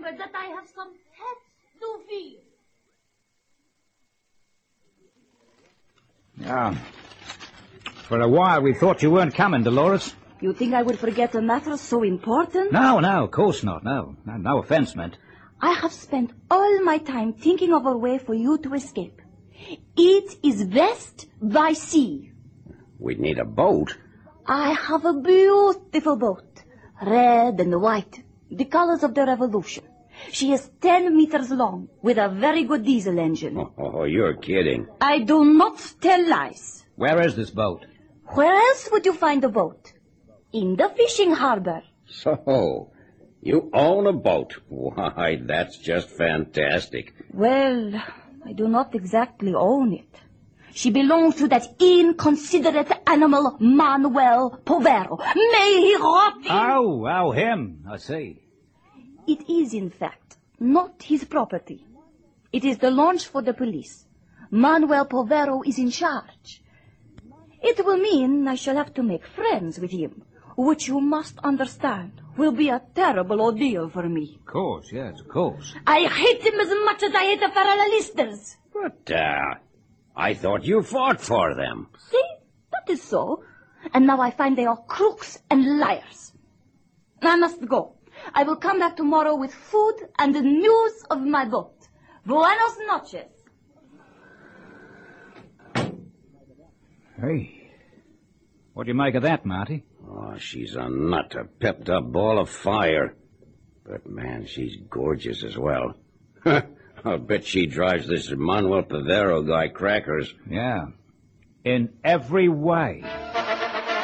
remember that I have some pets to feed. Yeah. For a while we thought you weren't coming, Dolores. You think I would forget a matter so important? No, of course not, no. No offense meant. I have spent all my time thinking of a way for you to escape. It is best by sea. We'd need a boat. I have a beautiful boat, red and white, the colors of the revolution. She is 10 meters long, with a very good diesel engine. Oh, you're kidding. I do not tell lies. Where is this boat? Where else would you find a boat? In the fishing harbor. So, you own a boat. Why, that's just fantastic. Well, I do not exactly own it. She belongs to that inconsiderate animal, Manuel Povero. May he rot in... Oh, him, I see. It is, in fact, not his property. It is the launch for the police. Manuel Povero is in charge. It will mean I shall have to make friends with him, which you must understand will be a terrible ordeal for me. Of course, yes, of course. I hate him as much as I hate the Federalistas. But, I thought you fought for them. See, that is so. And now I find they are crooks and liars. I must go. I will come back tomorrow with food and the news of my boat. Buenos noches. Hey, what do you make of that, Marty? Oh, she's a nut, a pepped-up ball of fire. But, man, she's gorgeous as well. I'll bet she drives this Manuel Povero guy crackers. Yeah, in every way.